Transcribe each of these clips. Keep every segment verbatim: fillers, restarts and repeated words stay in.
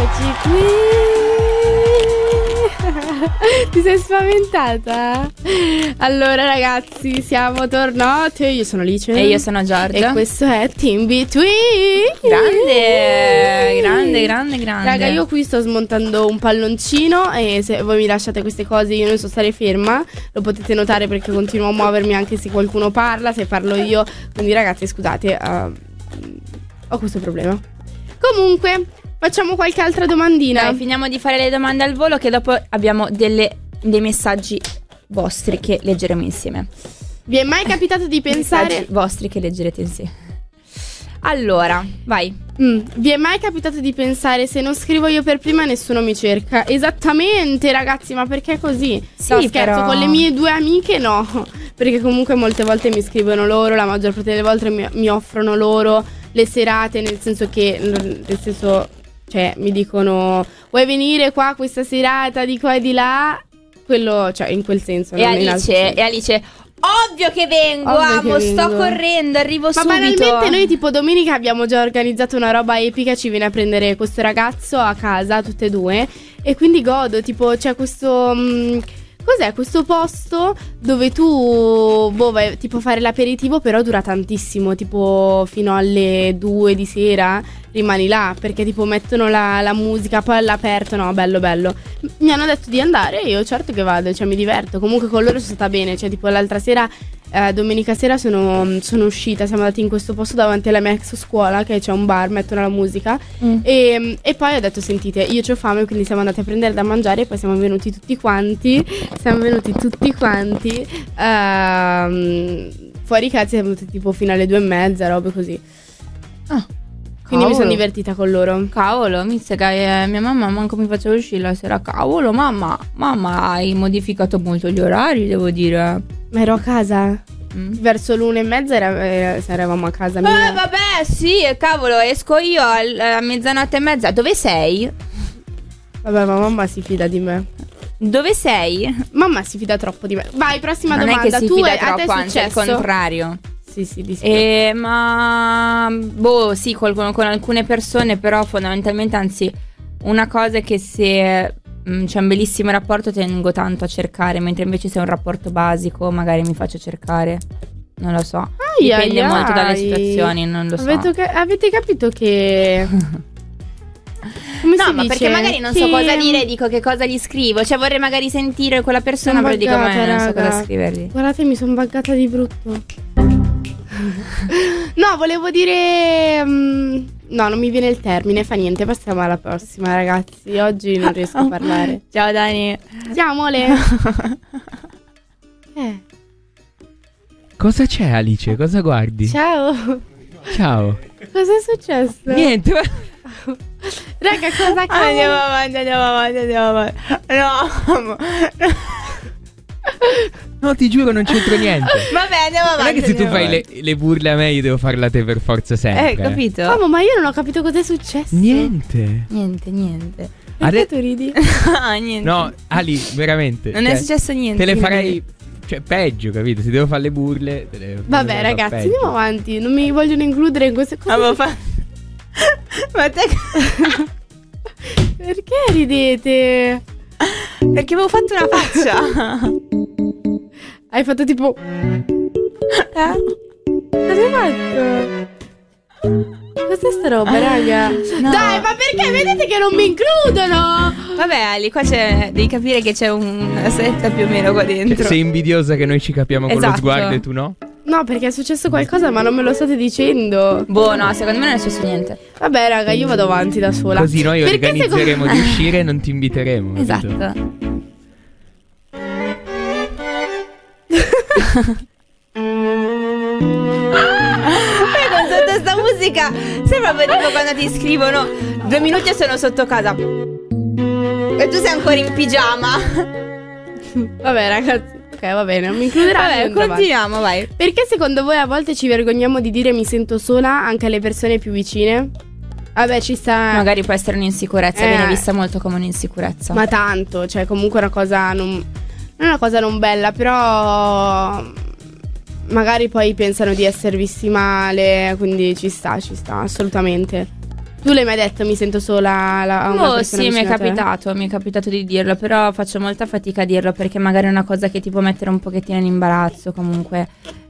Eccoci qui. Ti sei spaventata? Allora ragazzi, siamo tornati. Io sono Alice. E io sono Giorgia. E questo è Team Between. Grande, grande, grande, grande. Raga, io qui sto smontando un palloncino e se voi mi lasciate queste cose io non so stare ferma. Lo potete notare perché continuo a muovermi anche se qualcuno parla, se parlo io. Quindi ragazzi, scusate, uh, ho questo problema. Comunque, facciamo qualche altra domandina. Dai, finiamo di fare le domande al volo, che dopo abbiamo delle, dei messaggi vostri che leggeremo insieme. Vi è mai capitato di pensare... Messaggi vostri che leggerete insieme. Allora, vai. Mm, vi è mai capitato di pensare: se non scrivo io per prima nessuno mi cerca? Esattamente ragazzi, ma perché così? Sì, no, scherzo, però... con le mie due amiche no. Perché comunque molte volte mi scrivono loro, la maggior parte delle volte mi, mi offrono loro le serate, nel senso che, nel senso, cioè mi dicono: vuoi venire qua questa serata di qua e di là? Quello, cioè in quel senso. E non in Alice, altro senso. E Alice, ovvio che vengo, Ovvio amo, che sto vengo. correndo, arrivo Ma subito. banalmente noi tipo domenica abbiamo già organizzato una roba epica. Ci viene a prendere questo ragazzo a casa, tutte e due. E quindi godo, tipo c'è questo... Mh, cos'è questo posto dove tu boh, vai tipo a fare l'aperitivo, però dura tantissimo, tipo fino alle due di sera rimani là, perché tipo mettono la, la musica, poi all'aperto, no, bello bello. Mi hanno detto di andare, io certo che vado, cioè mi diverto. Comunque con loro sono stata bene, cioè tipo l'altra sera, eh, domenica sera sono, sono uscita, siamo andati in questo posto davanti alla mia ex scuola, che c'è un bar, mettono la musica, mm. e, e poi ho detto: sentite, io c'ho fame, quindi siamo andati a prendere da mangiare e poi siamo venuti tutti quanti, siamo venuti tutti quanti uh, fuori casa, siamo venuti tipo fino alle due e mezza, robe così. Ah. Quindi mi sono divertita con loro. Cavolo, mi sa che eh, mia mamma manco mi faceva uscire la sera. Cavolo, mamma, mamma, hai modificato molto gli orari, devo dire. Ma ero a casa. Mm. Verso l'una e mezza era, eh, eravamo a casa mia. Eh vabbè, sì, cavolo, esco io al, a mezzanotte e mezza. Dove sei? Vabbè, ma mamma si fida di me. Dove sei? Mamma si fida troppo di me. Vai, prossima non domanda. Non è che si tu fida è, troppo, anzi al contrario. Sì, sì, di eh, ma boh, sì, con, con alcune persone, però fondamentalmente, anzi, una cosa è che se mh, c'è un bellissimo rapporto tengo tanto a cercare, mentre invece se è un rapporto basico magari mi faccio cercare. Non lo so. Ai Dipende ai molto ai. dalle situazioni, non lo so. Avete, ca- avete capito che... Come no, si ma dice? perché magari non che... so cosa dire, dico che cosa gli scrivo. Cioè vorrei magari sentire quella persona, son però dico ma buggata, non so raga. cosa scrivergli. Guardate, mi sono buggata di brutto. No, volevo dire um, no, non mi viene il termine, fa niente. Passiamo alla prossima, ragazzi. Oggi non riesco a parlare. Ciao Dani. Ciao Mole. eh. Cosa c'è, Alice? Cosa guardi? Ciao. Ciao. Cosa è successo? Niente. Raga, cosa cavolo? Andiamo avanti, andiamo avanti, andiamo avanti. No. No, ti giuro, non c'entro niente. Vabbè, andiamo avanti. Non è che se tu fai le, le burle a me, io devo farle a te per forza sempre. Eh, capito? Oh, ma io non ho capito cosa è successo. Niente. Niente, niente. Perché Ade- tu ridi? Ah, niente. No, Ali, veramente. Non cioè, è successo niente. Te le farei, cioè, peggio, capito? Se devo fare le burle te le, vabbè, te le ragazzi, peggio. andiamo avanti. Non mi vogliono includere in queste cose. Ah, fa... Ma te... Perché ridete? Perché avevo fatto una faccia. Hai fatto tipo... Eh? Cosa hai fatto? Cos'è sta roba, raga? No. Dai, ma perché vedete che non mi includono? Vabbè, Ali, qua c'è... devi capire che c'è una setta più o meno qua dentro. Cioè, sei invidiosa che noi ci capiamo con esatto. lo sguardo e tu no? No, perché è successo qualcosa ma non me lo state dicendo. Boh, no, secondo me non è successo niente. Vabbè, raga, io vado avanti da sola. Così noi perché organizzeremo secondo... di uscire e non ti inviteremo. Esatto. Poi con sotto sta musica sembra proprio tipo quando ti scrivono due minuti e sono sotto casa e tu sei ancora in pigiama. Vabbè, ragazzi, ok, va bene, non mi includerai. Vabbè, continuiamo, vai. Perché secondo voi a volte ci vergogniamo di dire mi sento sola anche alle persone più vicine? Vabbè, ci sta. Magari può essere un'insicurezza, eh, viene vista molto come un'insicurezza. Ma tanto, cioè comunque è una cosa non, non è una cosa non bella, però magari poi pensano di essere visti male, quindi ci sta, ci sta, assolutamente. Tu l'hai mai detto, mi sento sola la, a una Oh persona sì, mi è vicino a te? capitato, mi è capitato di dirlo, però faccio molta fatica a dirlo perché magari è una cosa che ti può mettere un pochettino in imbarazzo, comunque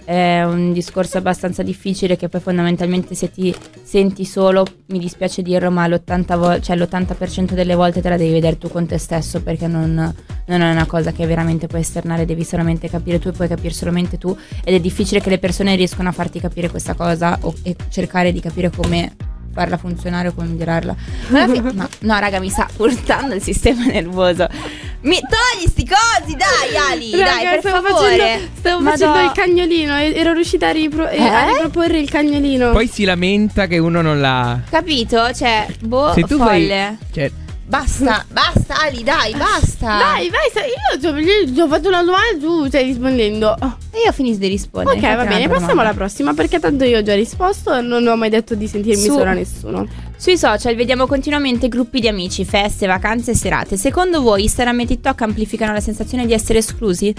è un discorso abbastanza difficile che poi fondamentalmente se ti senti solo, mi dispiace dirlo, ma l'ottanta, vo- cioè l'ottanta per cento delle volte te la devi vedere tu con te stesso, perché non, non è una cosa che veramente puoi esternare, devi solamente capire tu e puoi capire solamente tu, ed è difficile che le persone riescano a farti capire questa cosa o e cercare di capire come farla funzionare o come migliorarla. Ma alla fi- no, no, raga, mi sta urtando il sistema nervoso. Mi togli sti cosi, dai, Ali, Raga, dai, per stavo favore. facendo, stavo Madò. facendo il cagnolino e ero riuscita a, ripro- Eh? a riproporre il cagnolino. Poi si lamenta che uno non l'ha. Capito? Cioè, boh, Se tu folle. fai. Cioè, Basta, basta, Ali, dai, basta. Dai, vai, sai, io ti ho- gli ho fatto una domanda e tu stai rispondendo. E io ho finito di rispondere. Ok, va infatti, bene, un'altra passiamo alla domanda. prossima perché tanto io ho già risposto e non ho mai detto di sentirmi Su- sola a nessuno. Sui social vediamo continuamente gruppi di amici, feste, vacanze e serate. Secondo voi Instagram e TikTok amplificano la sensazione di essere esclusi?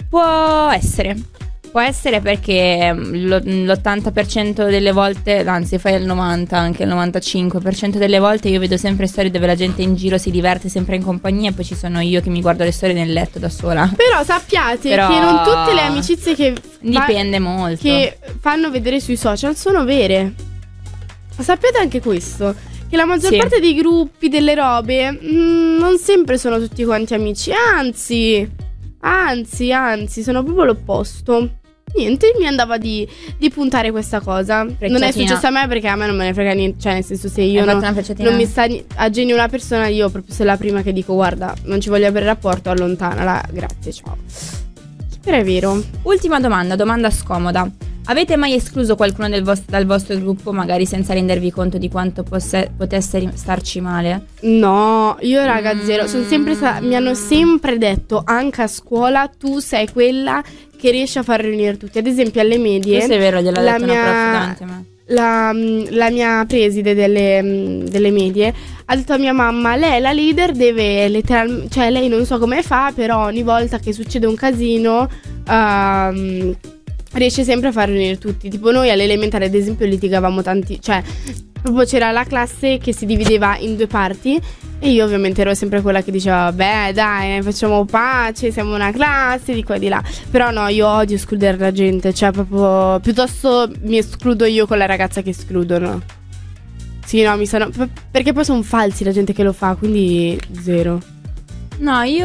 Può essere. Può essere perché mm, lo- l'ottanta per cento delle volte, anzi fai il novanta, anche il novantacinque per cento delle volte io vedo sempre storie dove la gente in giro si diverte sempre in compagnia e poi ci sono io che mi guardo le storie nel letto da sola. Però sappiate Però- che non tutte le amicizie che, fa- Dipende molto. che fanno vedere sui social sono vere. Sappiate anche questo, che la maggior Sì. parte dei gruppi, delle robe, mm, non sempre sono tutti quanti amici. Anzi, anzi, anzi, sono proprio l'opposto. Niente, mi andava di, di puntare questa cosa. Non è Frecciatina. successo a me perché a me non me ne frega niente. Cioè, nel senso, se io Hai no- fatto una frecciatina? non mi sta ni- a genio una persona, io proprio se la prima che dico guarda, non ci voglio avere rapporto, allontanala, grazie, ciao. Però è vero. Ultima domanda, domanda scomoda. Avete mai escluso qualcuno del vos- dal vostro gruppo, magari senza rendervi conto di quanto posse- potesse ri- starci male? No, io raga Mm. zero. Sono sempre sta- mi hanno sempre detto, anche a scuola, tu sei quella che riesce a far riunire tutti. Ad esempio alle medie, Questo è vero, gliel'ha la detto una mia- prof davanti a me. la, la mia preside delle, mm, delle medie ha detto a mia mamma, lei è la leader, deve letteralmente, cioè lei non so come fa, però ogni volta che succede un casino ehm, riesce sempre a far riunire tutti. Tipo noi all'elementare ad esempio litigavamo tanti, cioè proprio c'era la classe che si divideva in due parti e io ovviamente ero sempre quella che diceva beh dai facciamo pace, siamo una classe di qua e di là. Però no, io odio escludere la gente, cioè proprio piuttosto mi escludo io con la ragazza che escludono. Sì, no, mi sono p- perché poi sono falsi la gente che lo fa, quindi zero. No, io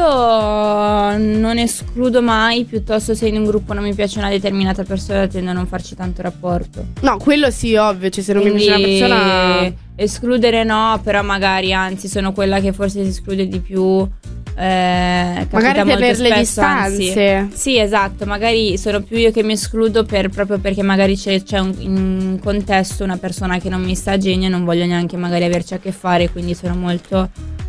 non escludo mai, piuttosto se in un gruppo non mi piace una determinata persona tendo a non farci tanto rapporto. No, quello sì, ovvio, cioè se non Quindi, mi piace una persona. escludere no, però magari anzi sono quella che forse si esclude di più. Eh, capita Magari molto tenere le spesso, distanze. anzi. Sì, esatto, magari sono più io che mi escludo per, proprio perché magari c'è, c'è un, in un contesto una persona che non mi sta a genio e non voglio neanche magari averci a che fare, quindi sono molto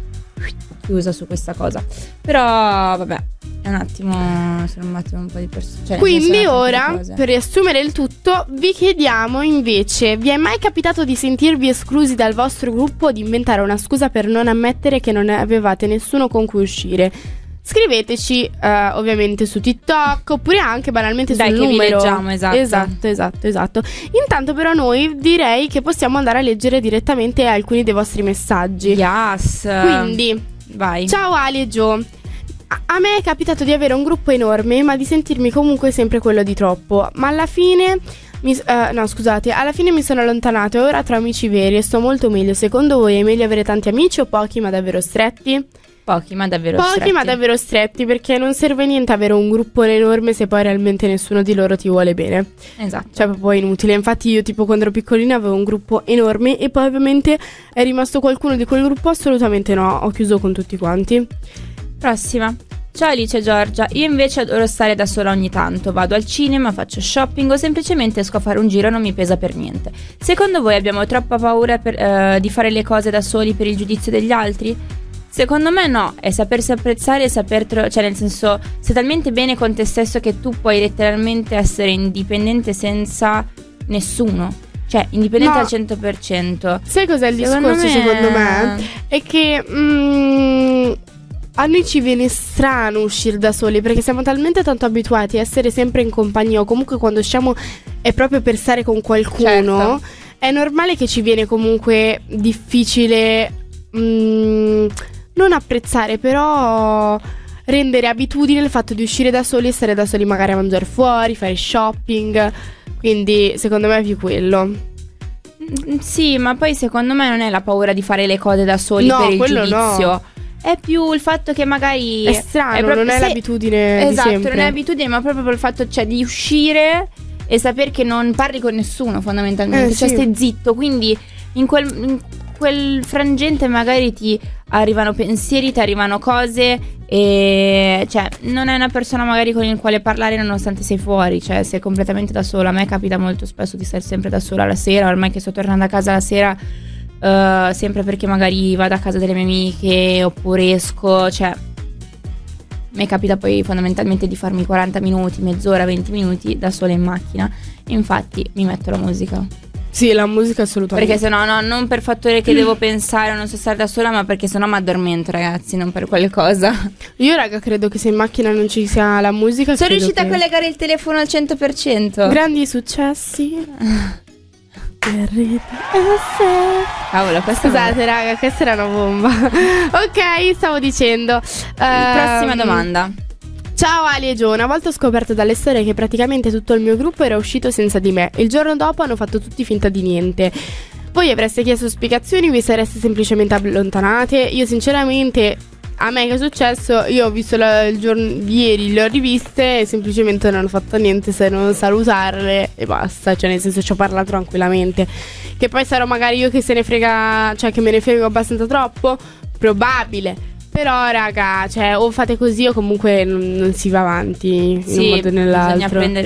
chiusa su questa cosa. Però vabbè, è un attimo, sono un attimo un po' di persone. Cioè, nel senso, Quindi sono tante ora, cose. per riassumere il tutto, vi chiediamo invece, vi è mai capitato di sentirvi esclusi dal vostro gruppo o di inventare una scusa per non ammettere che non avevate nessuno con cui uscire? Scriveteci eh, ovviamente su TikTok oppure anche banalmente Dai, sul che vi numero. leggiamo, esatto. Esatto, esatto, esatto. Intanto però noi direi che possiamo andare a leggere direttamente alcuni dei vostri messaggi. Yes. Quindi, vai. ciao Ali e Gio. A- A me è capitato di avere un gruppo enorme, ma di sentirmi comunque sempre quello di troppo. Ma alla fine mi, eh, no, scusate, alla fine mi sono allontanato e ora tra amici veri e sto molto meglio. Secondo voi è meglio avere tanti amici o pochi ma davvero stretti? Pochi, ma davvero Pochi stretti. ma davvero stretti, perché non serve a niente avere un gruppo enorme se poi realmente nessuno di loro ti vuole bene. Esatto. Cioè proprio è inutile. Infatti io tipo quando ero piccolina avevo un gruppo enorme e poi ovviamente è rimasto qualcuno di quel gruppo? Assolutamente no, ho chiuso con tutti quanti. Prossima. Ciao Alice e Giorgia, io invece adoro stare da sola ogni tanto, vado al cinema, faccio shopping o semplicemente esco a fare un giro, non mi pesa per niente. Secondo voi abbiamo troppa paura per, eh, di fare le cose da soli per il giudizio degli altri? Secondo me no, è sapersi apprezzare e saper, tro- cioè nel senso, sei talmente bene con te stesso che tu puoi letteralmente essere indipendente senza nessuno. Cioè, indipendente No. al cento per cento. Sai cos'è il Secondo discorso me- secondo me? È che mm, a noi ci viene strano uscire da soli perché siamo talmente tanto abituati a essere sempre in compagnia o comunque quando usciamo è proprio per stare con qualcuno. Certo. è normale che ci viene comunque difficile mh, non apprezzare, però rendere abitudine il fatto di uscire da soli e stare da soli, magari a mangiare fuori, fare shopping. Quindi secondo me è più quello. Mm, Sì, ma poi secondo me non è la paura di fare le cose da soli No, per il quello giudizio. no. È più il fatto che magari È strano, proprio- non è sì, l'abitudine di Esatto, sempre. non è abitudine, ma proprio per il fatto, cioè, di uscire e saper che non parli con nessuno fondamentalmente, Eh, cioè sì. stai zitto, quindi in quel, in quel frangente magari ti arrivano pensieri, ti arrivano cose e cioè non è una persona magari con il quale parlare nonostante sei fuori, cioè sei completamente da sola. A me capita molto spesso di stare sempre da sola la sera, ormai che sto tornando a casa la sera, eh, sempre perché magari vado a casa delle mie amiche oppure esco, cioè a me capita poi fondamentalmente di farmi quaranta minuti, mezz'ora, venti minuti da sola in macchina. Infatti mi metto la musica. Sì, la musica assolutamente. Perché sennò no, non per fattore che devo pensare o non so stare da sola, ma perché sennò mi addormento, ragazzi, non per quelle cose. Io raga credo che se in macchina non ci sia la musica Sono credo riuscita che- a collegare il telefono al cento per cento. Grandi successi per R T S. Cavolo, questa Scusate raga, questa era una bomba. Ok, stavo dicendo Prossima ehm, domanda. Ciao Ali e Gio, una volta ho scoperto dalle storie che praticamente tutto il mio gruppo era uscito senza di me. Il giorno dopo hanno fatto tutti finta di niente. Voi avreste chiesto spiegazioni, vi sareste semplicemente allontanate. Io sinceramente, a me che è successo, io ho visto la- il giorno ieri, le ho riviste e semplicemente non hanno fatto niente se non salutarle e basta. Cioè nel senso ci ho parlato tranquillamente. Che poi sarò magari io che se ne frega, cioè che me ne frego abbastanza troppo, probabile. Però raga, cioè o fate così o comunque non, non si va avanti in un Sì, modo o nell'altro. bisogna prendere